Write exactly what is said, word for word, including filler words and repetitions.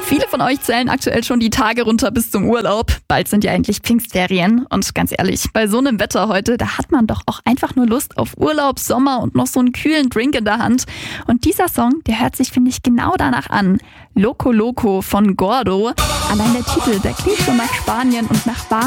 Viele von euch zählen aktuell schon die Tage runter bis zum Urlaub. Bald sind ja endlich Pfingstferien. Und ganz ehrlich, bei so einem Wetter heute, da hat man doch auch einfach nur Lust auf Urlaub, Sommer und noch so einen kühlen Drink in der Hand. Und dieser Song, der hört sich, finde ich, genau danach an. Loco Loco von Gordo. Allein der Titel, der klingt schon nach Spanien und nach Bar.